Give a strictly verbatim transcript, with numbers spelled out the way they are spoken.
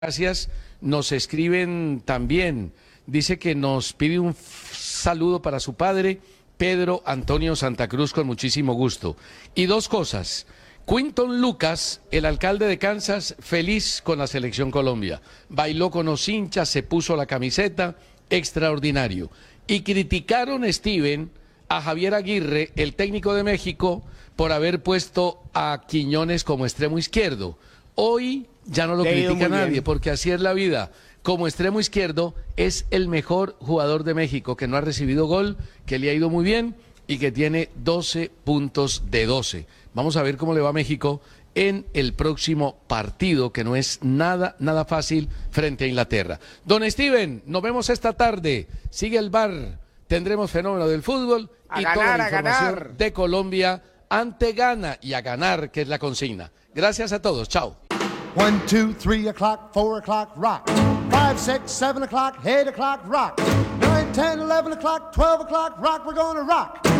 Gracias. Nos escriben también. Dice que nos pide un saludo para su padre, Pedro Antonio Santa Cruz, con muchísimo gusto. Y dos cosas. Quinton Lucas, el alcalde de Kansas, feliz con la Selección Colombia. Bailó con los hinchas, se puso la camiseta, extraordinario. Y criticaron, Steven, a Javier Aguirre, el técnico de México, por haber puesto a Quiñones como extremo izquierdo. Hoy ya no lo critica nadie, porque así es la vida. Como extremo izquierdo es el mejor jugador de México, que no ha recibido gol, que le ha ido muy bien y que tiene doce puntos de doce. Vamos a ver cómo le va a México en el próximo partido, que no es nada, nada fácil frente a Inglaterra. Don Steven, nos vemos esta tarde. Sigue el bar, tendremos fenómeno del fútbol a y ganar, toda la a información ganar. de Colombia ante Ghana y a ganar, que es la consigna. Gracias a todos, chao. One, two, three o'clock, four o'clock, rock. Five, six, seven o'clock, eight o'clock, rock. Nine, ten, eleven o'clock, twelve o'clock, rock. We're gonna rock.